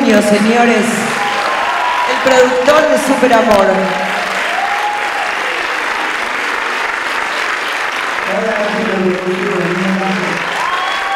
Nuño, señores, el productor de Super Amor. Ahora,